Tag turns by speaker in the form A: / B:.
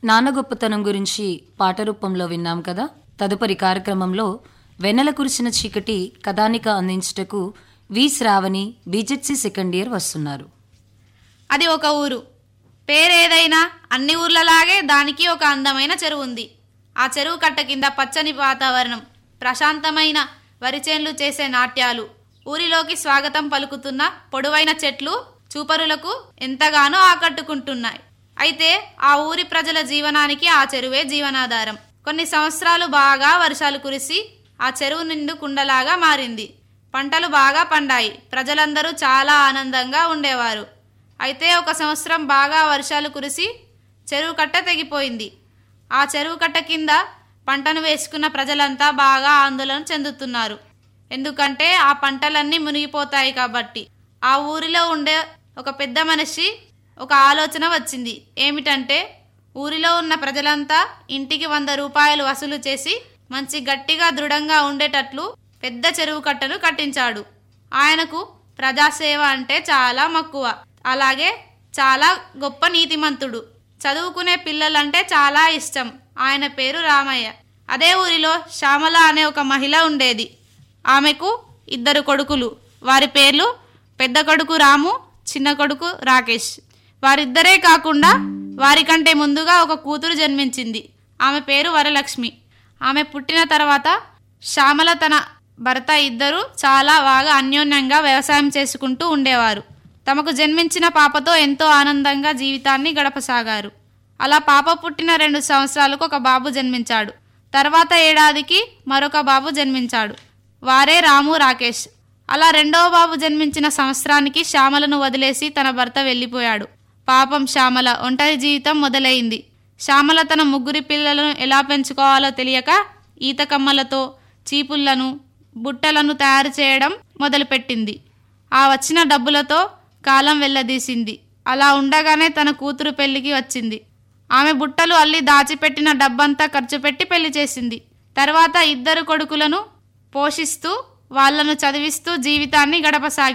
A: నాన్న గొప్పతనం గురించి పాట రూపంలో విన్నాం కదా. తదుపరి కార్యక్రమంలో వెన్నెల కురిసిన చీకటి కథానిక అందించుటకు వి శ్రావణి బీజెడ్సీ సెకండ్ ఇయర్ వస్తున్నారు.
B: అది ఒక ఊరు. పేరేదైనా అన్ని ఊర్లలాగే దానికి ఒక అందమైన చెరువు ఉంది. ఆ చెరువు కట్ట కింద పచ్చని వాతావరణం, ప్రశాంతమైన వరిచేన్లు చేసే నాట్యాలు, ఊరిలోకి స్వాగతం పలుకుతున్న పొడవైన చెట్లు చూపరులకు ఎంతగానో ఆకట్టుకుంటున్నాయి. అయితే ఆ ఊరి ప్రజల జీవనానికి ఆ చెరువే జీవనాధారం. కొన్ని సంవత్సరాలు బాగా వర్షాలు కురిసి ఆ చెరువు నిండు కుండలాగా మారింది. పంటలు బాగా పండాయి. ప్రజలందరూ చాలా ఆనందంగా ఉండేవారు. అయితే ఒక సంవత్సరం బాగా వర్షాలు కురిసి చెరువు కట్ట తెగిపోయింది. ఆ చెరువు కట్ట కింద పంటను వేసుకున్న ప్రజలంతా బాగా ఆందోళన చెందుతున్నారు. ఎందుకంటే ఆ పంటలన్నీ మునిగిపోతాయి కాబట్టి. ఆ ఊరిలో ఉండే ఒక పెద్ద మనిషి ఒక ఆలోచన వచ్చింది. ఏమిటంటే ఊరిలో ఉన్న ప్రజలంతా ఇంటికి 100 రూపాయలు వసూలు చేసి మంచి గట్టిగా దృఢంగా ఉండేటట్లు పెద్ద చెరువు కట్టను కట్టించాడు. ఆయనకు ప్రజాసేవ అంటే చాలా మక్కువ. అలాగే చాలా గొప్ప నీతిమంతుడు. చదువుకునే పిల్లలంటే చాలా ఇష్టం. ఆయన పేరు రామయ్య. అదే ఊరిలో శ్యామల అనే ఒక మహిళ ఉండేది. ఆమెకు 2 కొడుకులు. వారి పేర్లు పెద్ద కొడుకు రాము, చిన్న కొడుకు రాకేష్. వారిద్దరే కాకుండా వారికంటే ముందుగా ఒక కూతురు జన్మించింది. ఆమె పేరు వరలక్ష్మి. ఆమె పుట్టిన తర్వాత శ్యామల తన భర్త ఇద్దరు చాలా బాగా అన్యోన్యంగా వ్యవసాయం చేసుకుంటూ ఉండేవారు. తమకు జన్మించిన పాపతో ఎంతో ఆనందంగా జీవితాన్ని గడపసాగారు. అలా పాప పుట్టిన 2 సంవత్సరాలకు ఒక బాబు జన్మించాడు. తర్వాత ఏడాదికి మరొక బాబు జన్మించాడు. వారే రాము, రాకేష్. అలా 2వ బాబు జన్మించిన సంవత్సరానికి శ్యామలను వదిలేసి తన భర్త వెళ్ళిపోయాడు. పాపం శ్యామల ఒంటరి జీవితం మొదలైంది. శ్యామల తన 3 పిల్లలను ఎలా పెంచుకోవాలో తెలియక ఈతకమ్మలతో చీపుళ్లను, బుట్టలను తయారు చేయడం మొదలుపెట్టింది. ఆ వచ్చిన డబ్బులతో కాలం వెళ్ళదీసింది. అలా ఉండగానే తన కూతురు పెళ్లికి వచ్చింది. ఆమె బుట్టలు అల్లి దాచిపెట్టిన డబ్బంతా ఖర్చు పెట్టి పెళ్లి చేసింది. తర్వాత 2 కొడుకులను పోషిస్తూ వాళ్లను చదివిస్తూ జీవితాన్ని గడపసాగింది.